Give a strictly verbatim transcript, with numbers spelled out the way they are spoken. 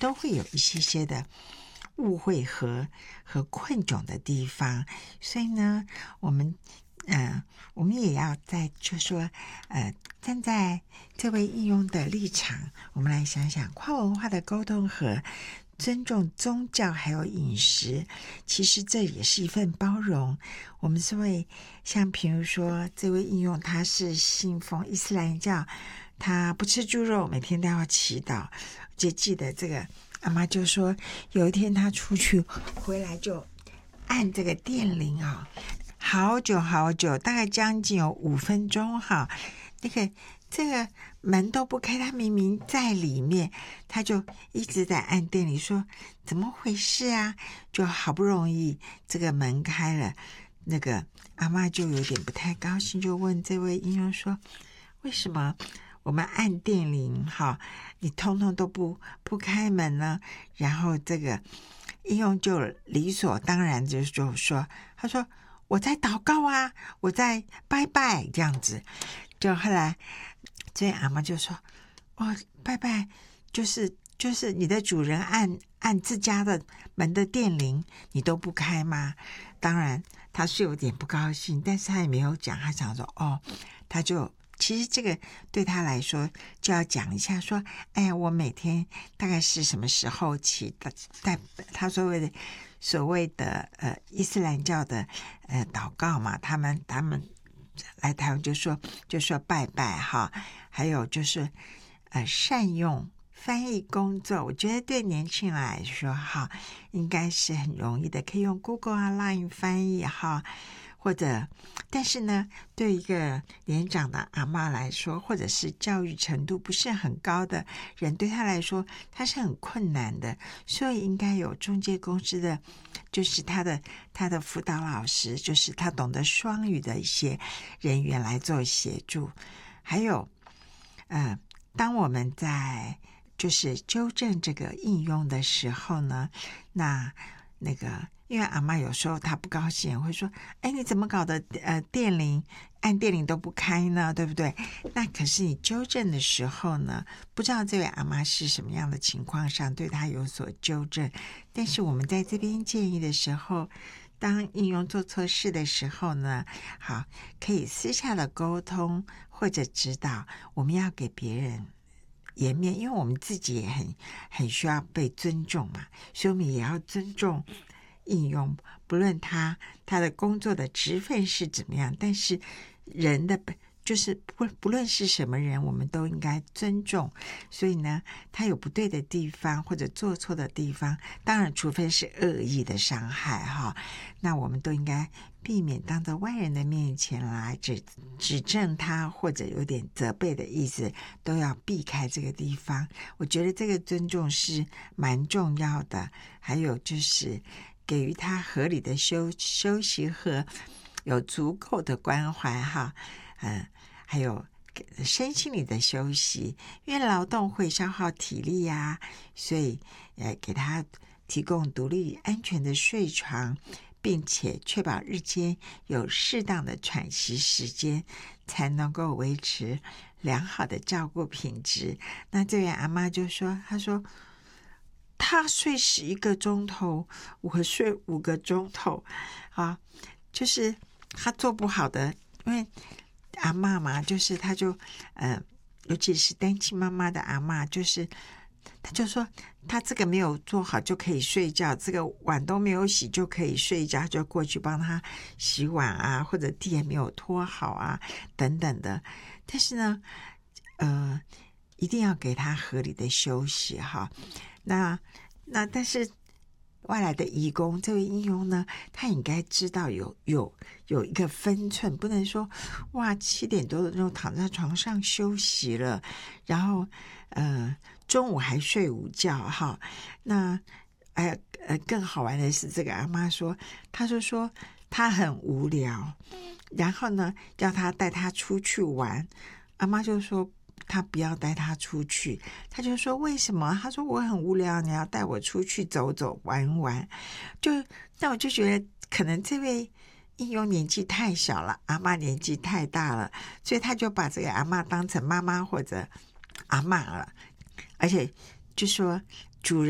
都会有一些些的误会和和困窘的地方，所以呢，我们呃，我们也要在就说呃，站在这位应用的立场，我们来想想跨文化的沟通和尊重宗教还有饮食，其实这也是一份包容。我们是会像比如说这位应用他是信奉伊斯兰教，他不吃猪肉，每天都要祈祷。就记得这个阿妈就说，有一天他出去回来就按这个电铃啊、哦，好久好久，大概将近有五分钟哈，那个这个门都不开，他明明在里面，他就一直在按电铃，说怎么回事啊？就好不容易这个门开了，那个阿嬷就有点不太高兴，就问这位应用说，为什么我们按电铃哈，你通通都不不开门呢？然后这个应用就理所当然就就说，他说我在祷告啊，我在拜拜这样子。就后来这阿嬷就说，哦，拜拜就是就是你的主人按按自家的门的电铃，你都不开吗？当然他是有点不高兴，但是他也没有讲，他想说哦，他就其实这个对他来说就要讲一下说，哎呀，我每天大概是什么时候起的，在他所谓的所谓的呃伊斯兰教的呃祷告嘛，他们他们来台湾就说就说拜拜哈，还有就是呃善用翻译工作，我觉得对年轻人来说哈，应该是很容易的，可以用 Google 啊 Line 翻译哈，或者但是呢，对一个年长的阿嬷来说，或者是教育程度不是很高的人，对他来说他是很困难的，所以应该有中介公司的就是他的他的辅导老师，就是他懂得双语的一些人员来做协助。还有呃，当我们在就是纠正这个应用的时候呢，那那个因为阿嬷有时候她不高兴会说，哎，你怎么搞的呃电铃按电铃都不开呢，对不对？那可是你纠正的时候呢，不知道这位阿嬷是什么样的情况上对她有所纠正，但是我们在这边建议的时候，当应用做错事的时候呢，好，可以私下的沟通或者指导，我们要给别人颜面，因为我们自己也很很需要被尊重嘛，所以我们也要尊重应用，不论他他的工作的职分是怎么样，但是人的就是不不论是什么人，我们都应该尊重。所以呢，他有不对的地方或者做错的地方，当然除非是恶意的伤害哈，那我们都应该避免当着外人的面前来指指正他，或者有点责备的意思，都要避开这个地方。我觉得这个尊重是蛮重要的，还有就是给予他合理的休休息和有足够的关怀哈，嗯，还有身心里的休息，因为劳动会消耗体力呀、啊，所以呃给他提供独立安全的睡床，并且确保日间有适当的喘息时间，才能够维持良好的照顾品质。那这位阿嬷就说，她说她睡十一个钟头，我睡五个钟头啊，就是她做不好的，因为阿嬷嘛，就是她就呃，尤其是单亲妈妈的阿嬷，就是他就说他这个没有做好就可以睡觉，这个碗都没有洗就可以睡觉，就过去帮他洗碗啊，或者地也没有拖好啊等等的。但是呢呃一定要给他合理的休息哈。那那但是外来的移工这位义工呢，他应该知道有有有一个分寸，不能说哇七点多的时候躺在床上休息了，然后呃中午还睡午觉哈。那哎呃更好玩的是，这个阿妈说，她就说她很无聊，然后呢叫她带她出去玩，阿妈就说他不要带他出去，他就说为什么？他说我很无聊，你要带我出去走走玩玩。就那我就觉得可能这位应用年纪太小了，阿嬷年纪太大了，所以他就把这个阿嬷当成妈妈或者阿嬷了，而且就说主人